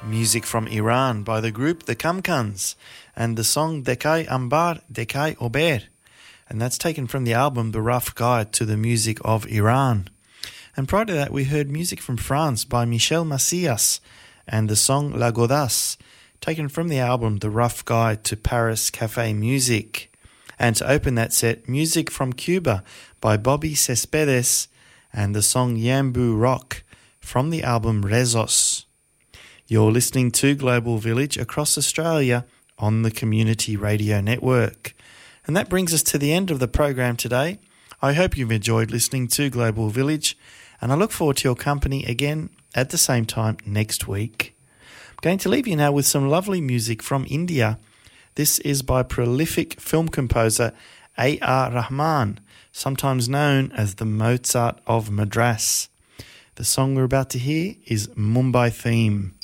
Music from Iran by the group The Kamkans and the song Dekai Ambar Dekai Ober, and that's taken from the album The Rough Guide to the Music of Iran. And prior to that we heard music from France by Michel Macias and the song La Godasse, taken from the album The Rough Guide to Paris Cafe Music. And to open that set, music from Cuba by Bobby Cespedes and the song Yambu Rock from the album Rezos. You're listening to Global Village across Australia on the Community Radio Network. And that brings us to the end of the program today. I hope you've enjoyed listening to Global Village, and I look forward to your company again at the same time next week. I'm going to leave you now with some lovely music from India. This is by prolific film composer A.R. Rahman, sometimes known as the Mozart of Madras. The song we're about to hear is Mumbai Theme.